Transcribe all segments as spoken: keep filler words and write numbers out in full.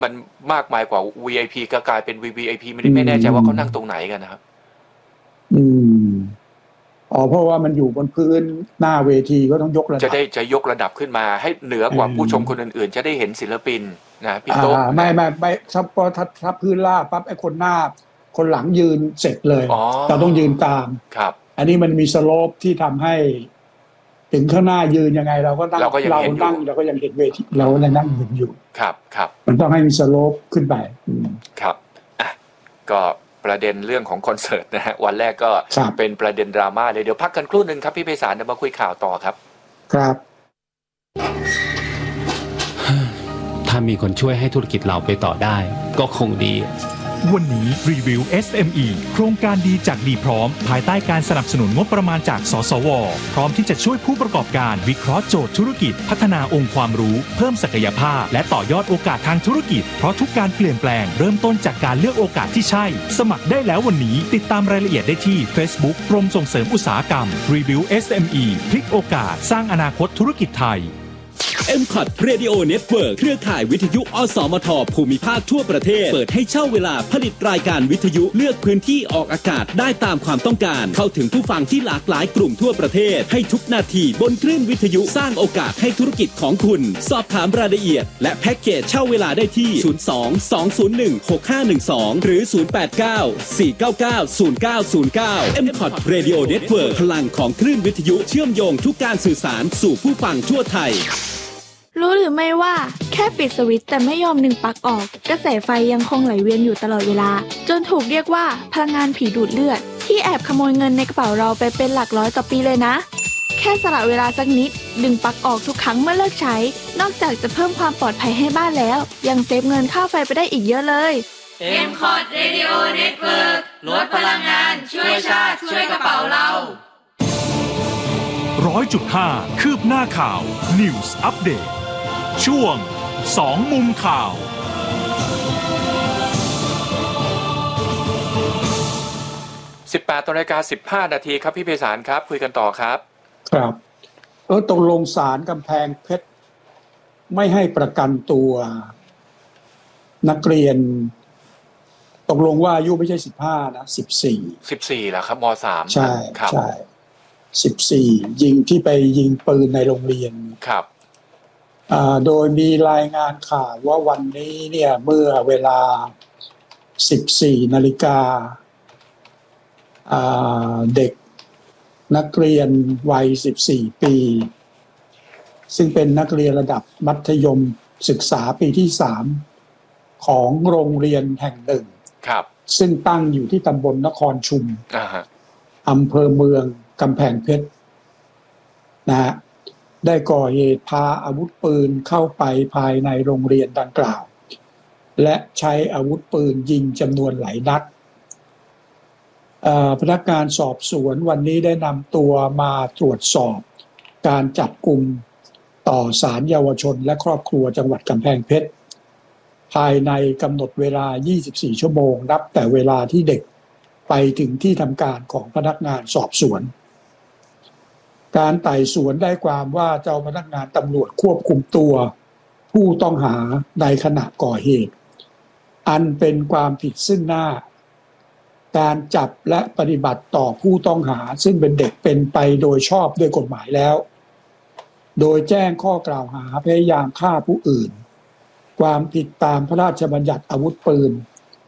มันมากมายกว่า วี ไอ พี ก็กลายเป็น วี วี ไอ พี ไม่ได้ไม่แน่ใจว่าเขานั่งตรงไหนกันนะครับอืมอ๋อเพราะว่ามันอยู่บนพื้นหน้าเวทีก็ต้องยกระดับจะได้จะยกระดับขึ้นมาให้เหนือกว่าผู้ชมคนอื่นๆจะได้เห็นศิลปินนะพี่โต๊ะไม่ไม่ไม่ถ้าพอถ้าพื้นราบปั๊บไอ้คนหน้าคนหลังยืนเสร็จเลยเราต้องยืนตามครับอันนี้มันมีสโลปที่ทำให้ถึงข้างหน้ายืนยังไงเราก็นั่งเรานั่งเราก็ยังเห็นเวทีเรายังนั่งเห็นอยู่ครับครับมันต้องให้มีสโลปขึ้นไปครับอ่ะก็ประเด็นเรื่องของคอนเสิร์ตนะฮะวันแรกก็เป็นประเด็นดราม่าเลยเดี๋ยวพักกันครู่นึงครับพี่ไพศาลเดี๋ยวมาคุยข่าวต่อครับครับถ้ามีคนช่วยให้ธุรกิจเราไปต่อได้ก็คงดีวันนี้รีวิว เอส เอ็ม อี โครงการดีจากดีพร้อมภายใต้การสนับสนุนงบประมาณจากสสวพร้อมที่จะช่วยผู้ประกอบการวิเคราะห์โจทย์ธุรกิจพัฒนาองค์ความรู้เพิ่มศักยภาพและต่อยอดโอกาสทางธุรกิจเพราะทุกการเปลี่ยนแปลงเริ่มต้นจากการเลือกโอกาสที่ใช่สมัครได้แล้ววันนี้ติดตามรายละเอียดได้ที่ Facebook กรมส่งเสริมอุตสาหกรรมรีวิว เอส เอ็ม อี พลิกโอกาสสร้างอนาคตธุรกิจไทยเอ็ม คอท Radio Network เครือข่ายวิทยุอสมทภูมิภาคทั่วประเทศเปิดให้เช่าเวลาผลิตรายการวิทยุเลือกพื้นที่ออกอากาศได้ตามความต้องการเข้าถึงผู้ฟังที่หลากหลายกลุ่มทั่วประเทศให้ทุกนาทีบนคลื่นวิทยุสร้างโอกาสให้ธุรกิจของคุณสอบถามรายละเอียดและแพ็กเกจเช่าเวลาได้ที่ศูนย์ สอง สอง ศูนย์ หนึ่ง หก ห้า หนึ่ง สองหรือศูนย์ แปด เก้า สี่ เก้า เก้า ศูนย์ เก้า ศูนย์ เก้า เอ็ม คอท Radio Network พลังของคลื่นวิทยุเชื่อมโยงทุกการสื่อสารสู่ผู้ฟังทั่วไทยรู้หรือไม่ว่าแค่ปิดสวิตช์แต่ไม่ยอมดึงปลั๊กออกกระแสไฟยังคงไหลเวียนอยู่ตลอดเวลาจนถูกเรียกว่าพลังงานผีดูดเลือดที่แอบขโมยเงินในกระเป๋าเราไปเป็นหลักร้อยต่อปีเลยนะแค่สละเวลาสักนิดดึงปลั๊กออกทุกครั้งเมื่อเลิกใช้นอกจากจะเพิ่มความปลอดภัยให้บ้านแล้วยังเซฟเงินค่าไฟไปได้อีกเยอะเลยเอ็ม คอท Radio Network ลดพลังงานช่วยชาติช่วยกระเป๋าเราร้อยจุดห้า คืบหน้าข่าว News Updateช่วงสองมุมข่าวสิบแปดนาฬิกาสิบห้านาทีครับพี่ไพศาลครับคุยกันต่อครับครับเออตกลงศาลกำแพงเพชรไม่ให้ประกันตัวนักเรียนตกลงว่าอายุไม่ใช่สิบห้านะสิบสี่สิบสี่แล้วครับม.สามใช่ใช่สิบสี่ยิงที่ไปยิงปืนในโรงเรียนครับโดยมีรายงานข่าวว่าวันนี้เนี่ยเมื่อเวลา สิบสี่นาฬิกาเด็กนักเรียนวัยสิบสี่ปีซึ่งเป็นนักเรียนระดับมัธยมศึกษาปีที่สามของโรงเรียนแห่งหนึ่งครับซึ่งตั้งอยู่ที่ตำบลนครชุม uh-huh. อำเภอเมืองกำแพงเพชรนะฮะได้ก่อเหตุพาอาวุธปืนเข้าไปภายในโรงเรียนดังกล่าวและใช้อาวุธปืนยิงจำนวนหลายนัดพนักงานสอบสวนวันนี้ได้นำตัวมาตรวจสอบการจับกุมต่อศาลเยาวชนและครอบครัวจังหวัดกำแพงเพชรภายในกำหนดเวลายี่สิบสี่ชั่วโมงนับแต่เวลาที่เด็กไปถึงที่ทำการของพนักงานสอบสวนการไต่สวนได้ความว่าเจ้าพนักงานตำรวจควบคุมตัวผู้ต้องหาในขณะก่อเหตุอันเป็นความผิดซึ่งหน้าการจับและปฏิบัติต่อผู้ต้องหาซึ่งเป็นเด็กเป็นไปโดยชอบด้วยกฎหมายแล้วโดยแจ้งข้อกล่าวหาพยายามฆ่าผู้อื่นความผิดตามพระราชบัญญัติอาวุธปืน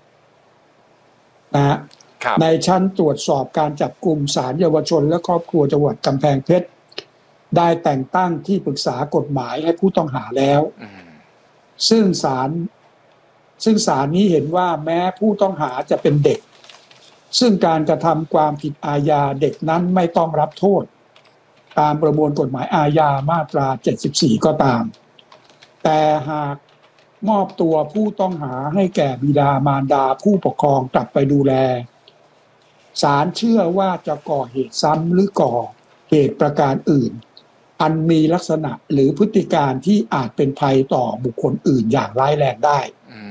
นะในชั้นตรวจสอบการจับกุมศาลเยาวชนและครอบครัวจังหวัดกำแพงเพชรได้แต่งตั้งที่ปรึกษากฎหมายให้ผู้ต้องหาแล้วซึ่งศาลซึ่งศาลนี้เห็นว่าแม้ผู้ต้องหาจะเป็นเด็กซึ่งการกระทำความผิดอาญาเด็กนั้นไม่ต้องรับโทษตามประมวลกฎหมายอาญามาตราเจ็ดสิบสี่ก็ตามแต่หากมอบตัวผู้ต้องหาให้แก่บิดามารดาผู้ปกครองกลับไปดูแลศาลเชื่อว่าจะก่อเหตุซ้ำหรือก่อเหตุประการอื่นอันมีลักษณะหรือพฤติการที่อาจเป็นภัยต่อบุคคลอื่นอย่างร้ายแรงได้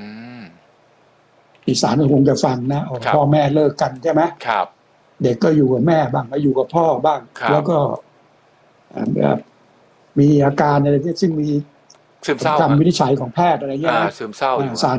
ที่ศาลคงจะฟังนะพ่อแม่เลิกกันใช่ไหมครับเด็กก็อยู่กับแม่บ้างก็อยู่กับพ่อบ้างแล้วก็มีอาการอะไรที่ซึ่งมีซึมเศร้าคำวินิจฉัยของแพทย์อะไรเงี้ยซึมเศร้าศาล